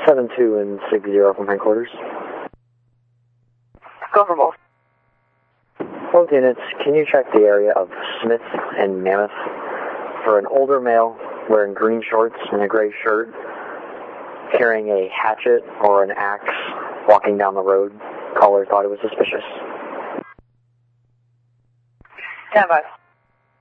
7-2 and 6-0 from headquarters. Go for both. Both units, can you check the area of Smith and Mammoth for an older male wearing green shorts and a gray shirt, carrying a hatchet or an axe, walking down the road? Caller thought it was suspicious. Stand by.